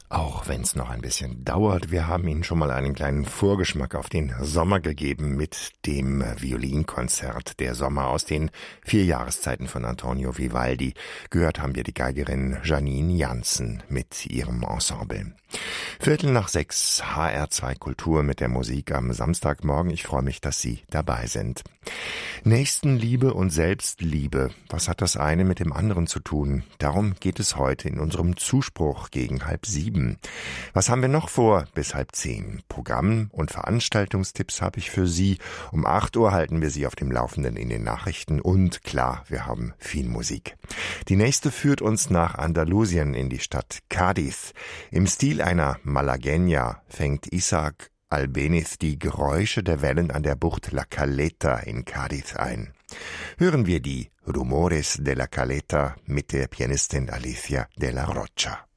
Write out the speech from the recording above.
Auch wenn es noch ein bisschen dauert, wir haben Ihnen schon mal einen kleinen Vorgeschmack auf den Sommer gegeben mit dem Violinkonzert Der Sommer aus den 4 Jahreszeiten von Antonio Vivaldi. Gehört haben wir die Geigerin Janine Jansen mit ihrem Ensemble. 5:45, HR2 Kultur mit der Musik am Samstagmorgen. Ich freue mich, dass Sie dabei sind. Nächstenliebe und Selbstliebe, was hat das eine mit dem anderen zu tun? Darum geht es heute in unserem Zuspruch gegen 6:30. Was haben wir noch vor bis 9:30? Programm- und Veranstaltungstipps habe ich für Sie. Um 8 Uhr halten wir Sie auf dem Laufenden in den Nachrichten und klar, wir haben viel Musik. Die nächste führt uns nach Andalusien in die Stadt Cádiz. Im Stil einer Malagueña fängt Isaac Albéniz die Geräusche der Wellen an der Bucht La Caleta in Cádiz ein. Hören wir die Rumores de la Caleta mit der Pianistin Alicia de la Rocha.